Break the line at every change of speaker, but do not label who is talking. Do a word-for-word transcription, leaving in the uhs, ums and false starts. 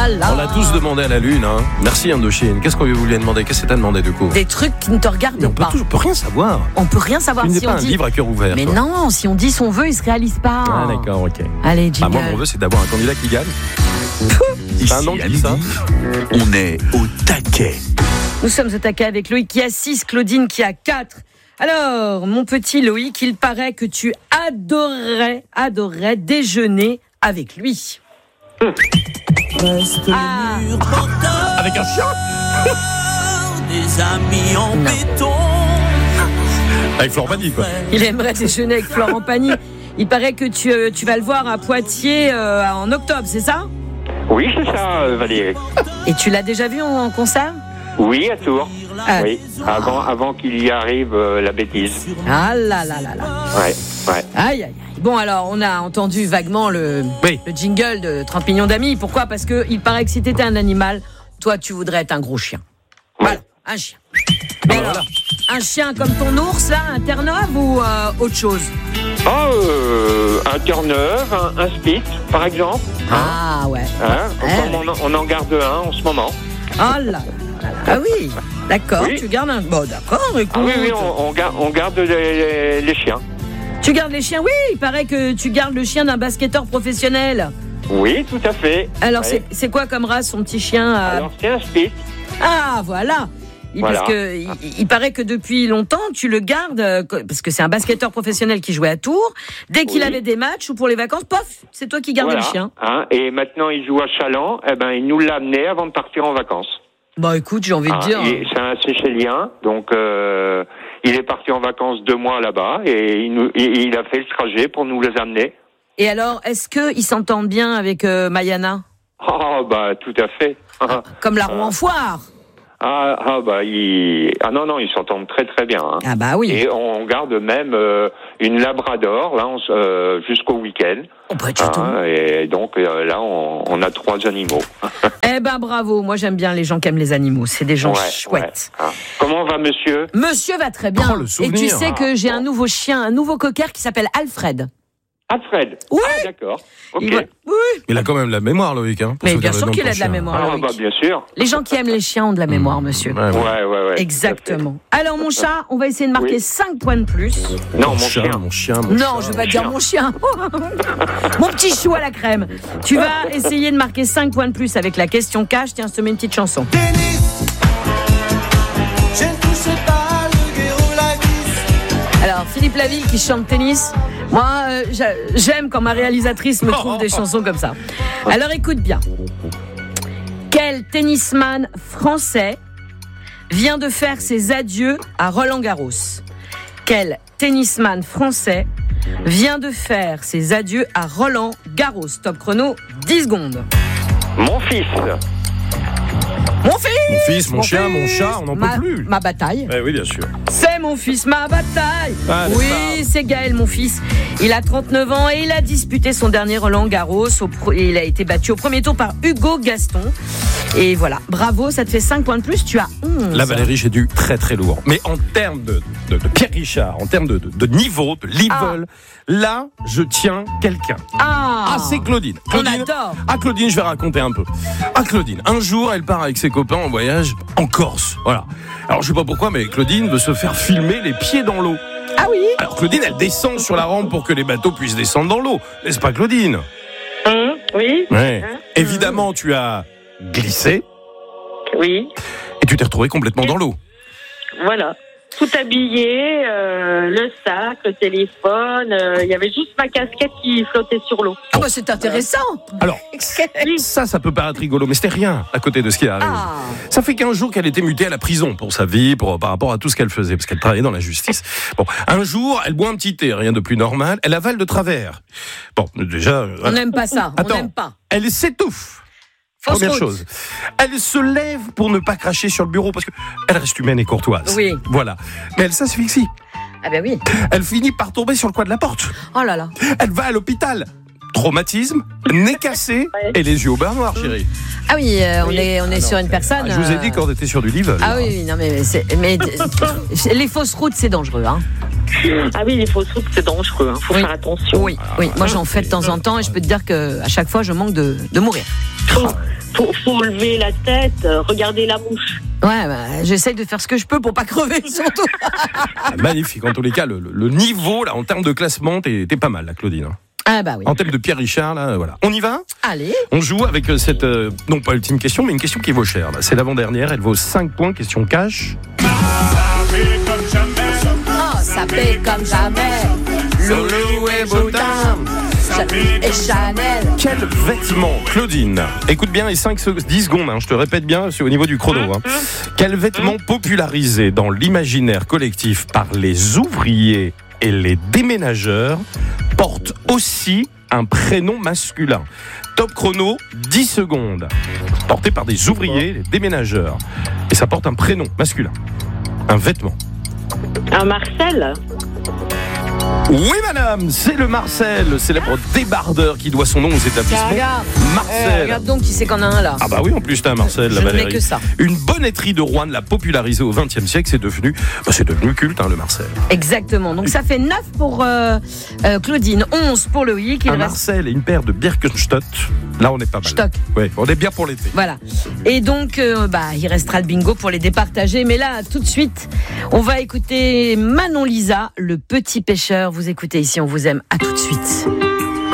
là là.
On l'a tous demandé à la Lune. Hein. Merci Indochine. Qu'est-ce qu'on lui a demandé? Qu'est-ce que t'as demandé du coup?
Des trucs qui ne te regardent
Mais on peut
pas.
tout, on peut rien savoir.
On peut rien savoir
Tu
si
n'es
on
pas un
dit.
livre à cœur ouvert.
Mais
toi.
non, si on dit son vœu, il se réalise pas.
Ah d'accord, ok.
Allez,
Ah, moi,
jingle.
mon vœu, c'est d'avoir un candidat qui gagne.
Ici,
C'est un nom
à
qui dit ça.
midi, on est au taquet.
Nous sommes au taquet avec Loïc qui a six, Claudine qui a quatre. Alors, mon petit Loïc, il paraît que tu adorerais, adorerais déjeuner avec lui. Ah,
Avec un chien.
Des amis en
Non.
béton.
Avec Florent Pagny, quoi.
il aimerait déjeuner avec Florent Pagny. Il paraît que tu, euh, tu vas le voir à Poitiers euh, en octobre, c'est ça?
Oui, c'est ça, euh, Valérie.
Et tu l'as déjà vu en, en concert?
Oui, à Tours.
Ah.
Oui, avant, avant qu'il y arrive euh, la bêtise.
Ah là là là là.
Ouais, ouais.
Aïe aïe aïe. Bon alors, on a entendu vaguement le,
Oui.
le jingle de trente millions d'amis. Pourquoi? Parce que il paraît que si t'étais un animal, toi tu voudrais être un gros chien. Voilà, un chien. Mais
Ah,
alors,
voilà.
un chien comme ton ours là, un Terre-Neuve ou euh, autre chose?
Ah, euh, un Terre-Neuve, un, un Spitz, par exemple.
Ah ouais.
Hein,
Ouais.
comme on, en- on en garde un en ce moment.
Oh là là là là. Ah oui, d'accord,
Oui.
tu gardes un... Bon d'accord, écoute.
Ah oui, oui, on, on, garde, on garde les, les- les chiens.
Tu gardes les chiens? Oui, il paraît que tu gardes le chien d'un basketteur professionnel.
Oui, tout à fait.
Alors
Ouais.
c'est, c'est quoi comme race son petit chien euh
Alors, c'est un Spitz.
Ah voilà. Il,
Voilà.
Parce que il, il paraît que depuis longtemps tu le gardes euh, parce que c'est un basketteur professionnel qui jouait à Tours. Dès qu'il
Oui.
avait des matchs ou pour les vacances, pof, c'est toi qui gardais
Voilà.
le chien.
Hein, et maintenant, il joue à Chaland. Eh ben, il nous l'a amené avant de partir en vacances.
Bah écoute, j'ai envie
Hein,
de dire.
il- c'est un Seychellien, donc euh, il est parti en vacances deux mois là-bas et il, nous, il, il a fait le trajet pour nous les amener.
Et alors, est-ce que ils s'entendent bien avec euh, Mayana,
Ah bah tout à fait. Ah,
comme la roue en foire?
ah, ah, bah il... ah non non ils s'entendent très très bien. Hein.
Ah bah oui.
Et on garde même euh, une Labrador là on s- euh, jusqu'au week-end.
Oh bah dis donc.
Hein, et donc euh, là on, on a trois animaux.
Eh ben bravo, moi j'aime bien les gens qui aiment les animaux, c'est des gens
Ouais,
chouettes.
ouais. Ah. Comment va monsieur?
Monsieur va très bien.
Oh, le
Et
souvenir.
tu sais que j'ai un nouveau chien, un nouveau cocker qui s'appelle Alfred.
Alfred.
Oui.
Ah, d'accord. Ok.
Il va- Oui.
Il a quand même la mémoire, Loïc. Hein, pour
Mais
se
bien
garder
sûr
dans
qu'il
ton
a de la
chien.
mémoire.
Ah
Loïc.
bah bien sûr.
Les gens qui aiment les chiens ont de la mémoire, monsieur.
Ouais, ouais.
Ouais ouais ouais.
Exactement. Alors mon chat, on va essayer de marquer
Oui.
cinq points de plus.
Non
Mon
mon
chien,
chien.
mon chien, mon
Non,
chien.
je vais pas dire mon chien. Mon petit chou à la crème. Tu vas essayer de marquer cinq points de plus avec la question cash. Tiens, je te mets une petite chanson.
Tennis. Je ne touche pas le guéro la vis.
Alors, Philippe Laville qui chante tennis. Moi, euh, j'a- j'aime quand ma réalisatrice me trouve des chansons comme ça. Alors, écoute bien. Quel tennisman français vient de faire ses adieux à Roland-Garros? Quel tennisman français vient de faire ses adieux à Roland-Garros? Top chrono, dix secondes.
Mon fils.
Mon fils
Mon fils, mon chien, mon chat, on n'en
ma,
peut plus.
ma bataille.
Ouais, oui, bien sûr.
C'est mon fils, ma bataille.
Ah, n'est-ce
oui, c'est Gaël, mon fils. Il a trente-neuf ans et il a disputé son dernier Roland Garros. Au pro- et il a été battu au premier tour par Hugo Gaston. Et voilà, bravo, ça te fait cinq points de plus. Tu as onze.
Là, Valérie, j'ai du très très lourd. Mais en termes de, de, de Pierre Richard, en termes de, de, de niveau, de level, là, je tiens quelqu'un.
Ah,
Ah, c'est Claudine.
on
Claudine.
adore.
Ah, Claudine, je vais raconter un peu. Ah, Claudine, un jour, elle part avec ses copains en voyage en Corse. Voilà. Alors, je sais pas pourquoi, mais Claudine veut se faire filmer les pieds dans l'eau.
Ah oui.
Alors, Claudine, elle descend sur la rampe pour que les bateaux puissent descendre dans l'eau. N'est-ce pas, Claudine?
Hum, oui,
Ouais. Évidemment, tu as glissé
oui,
et tu t'es retrouvé complètement dans l'eau.
voilà. Tout habillé, euh, le sac, le téléphone, euh, il y avait juste ma casquette qui flottait sur l'eau.
Ah bah c'est intéressant.
Alors, ça, ça peut paraître rigolo, mais c'était rien à côté de ce qui arrive.
Ah.
Ça fait quinze jours qu'elle était mutée à la prison pour sa vie, pour, par rapport à tout ce qu'elle faisait, parce qu'elle travaillait dans la justice. Bon, un jour, elle boit un petit thé, rien de plus normal, elle avale de travers. Bon, déjà... euh,
On n'aime pas ça.
Attends.
On n'aime pas.
Elle s'étouffe.
Fausse
Première
route.
chose. Elle se lève pour ne pas cracher sur le bureau, parce que elle reste humaine et courtoise.
Oui.
Voilà. Mais elle s'asphyxie.
Ah ben oui.
Elle finit par tomber sur le coin de la porte.
Oh là là.
Elle va à l'hôpital. Traumatisme, nez cassé
Ouais.
et les yeux au beurre noir, chérie.
Ah oui, euh, on
Oui.
est on est sur une personne.
Ah, je vous ai
euh,
dit qu'on était sur du level.
Ah oui, oui, non mais c'est mais les fausses routes c'est dangereux hein.
Ah oui, les fausses routes, c'est dangereux, hein. Faut
Oui.
faire attention.
Oui, oui. Moi j'en fais de temps en temps et je peux te dire que à chaque fois je manque de, de mourir.
Faut, faut, faut lever la tête, euh, regarder la mouche.
Ouais, bah, j'essaye de faire ce que je peux pour pas crever, surtout.
Ah, magnifique, en tous les cas, le, le- le niveau, là, en termes de classement, t'es, t'es pas mal, là, Claudine. hein.
Ah bah oui.
En termes de Pierre Richard, là, voilà. On y va ?
Allez.
On joue avec euh, cette, euh, non pas ultime question, mais une question qui vaut cher. là. C'est l'avant-dernière, elle vaut cinq points, question cash.
Oh, ça paie comme jamais.
Loulou et Boutin.
Et Chanel.
Quel vêtement, Claudine, écoute bien les cinq, dix secondes, hein, je te répète bien, c'est au niveau du chrono. Hein. Quel vêtement popularisé dans l'imaginaire collectif par les ouvriers et les déménageurs porte aussi un prénom masculin? Top chrono, dix secondes. Porté par des ouvriers, les déménageurs. Et ça porte un prénom masculin. Un vêtement.
Un Marcel.
Oui, madame, c'est le Marcel, le célèbre débardeur qui doit son nom aux établissements.
Regarde.
Marcel.
Eh, regarde donc qui c'est qu'on a un là.
Ah bah oui, en plus t'as un Marcel,
Je
la
ne mets
Valérie.
que ça.
Une bonnetterie de Rouen l'a popularisé au vingtième siècle, c'est devenu, bah c'est devenu culte, hein, le Marcel.
Exactement. Donc ça fait neuf pour euh, euh, Claudine, onze pour Loïc. Il
un
reste...
Marcel et une paire de Birkenstock, là on est pas mal.
Stock.
Ouais, on est bien pour l'été.
Voilà. Et donc, euh, bah, il restera le bingo pour les départager. Mais là, tout de suite, on va écouter Manon Lisa, le petit pêcheur. Vous écoutez ici, on vous aime. À tout de suite.